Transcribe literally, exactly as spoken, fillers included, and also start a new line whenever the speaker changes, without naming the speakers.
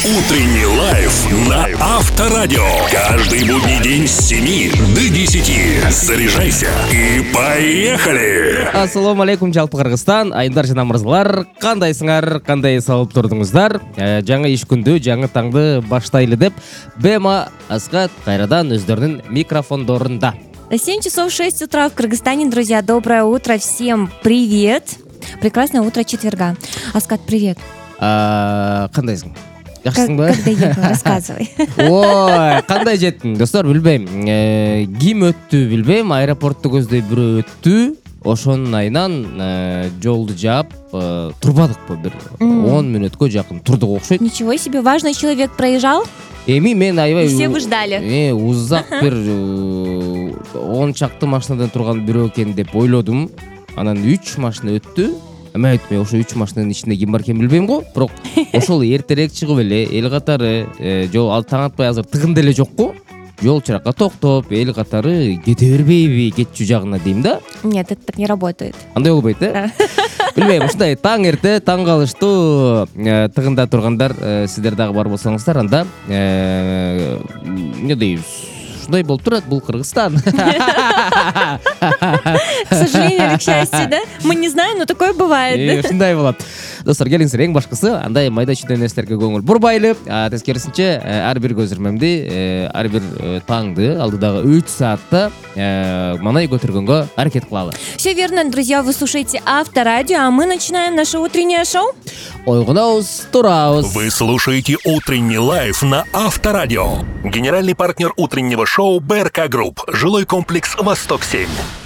Утренний лайф на Авторадио. Каждый будний день с семи до десяти. Заряжайся и поехали!
Ассаламу алейкум, жалпы Кыргызстан. Айындар жана мырзалар, кандайсыңар, кандай салып турдуңуздар? Э, Жаңы иш күндү, жаңы таңды баштайлы деп Бема Аскат кайрадан өздөрүнүн микрофондорунда.
семь часов шесть утра в Кыргызстане, друзья. Доброе утро, всем привет. Прекрасное утро четверга. Аскат, привет.
А, Кандайсың?
Как,
Жакшысың ба?
когда ехал, рассказывай.
Ой, кандай жеттиң? Достор, билбейм. Э, Ким өттү билбейм, аэропортто көздөй бирөө өттү. Ошонун айынан э, жолду жаап э, турбадыкпы, бир он мүнөткө жакын турдук окшойт.
Ничего себе, важный человек проезжал.
Эми мен аябай
И все вы ждали.
Э, узак бир он чакты машинадан турган бирөө экен деп ойлодум. Анан үч машина өттү. Эме айтпай, ошо үч машинанын ичинде ким бар экен билбейм го, бирок ошол эртерээк чыгып эле эл катары э, жол ал таң атпай азыр тыгында эле жокку. Жол чыракка токтоп, эл катары кете бербейби кетчү жагына дейм да.
Нет, это так не работает.
Андай болбойт, э? Билбейм, ушундай таң эрте, таң калыштуу э, тыгында тургандар э, сиздер дагы бар болсоңуздар, анда э, эмне дейбиз? Ушундай болуп турат, бул Кыргызстан.
К сожалению или к счастью, да? Мы не знаем, но такое бывает.
Э, Ушундай болот. Достор, келиңиздер, эң башкысы андай майда чүйдө нерселерге көңүл бурбайлы, тескерисинче ар бир көзөрмөмдү, ар бир таңды алдыдагы үч саатта манай көтөргөнгө аракет кылалы.
Все верно, друзья, вы слушаете Авторадио, а мы начинаем наше утреннее шоу.
Ойгунабыз, турабыз.
Вы слушаете Утренний лайф на Авторадио. Генеральный партнер утреннего шоу БРК Групп. Жилой комплекс Восток семь.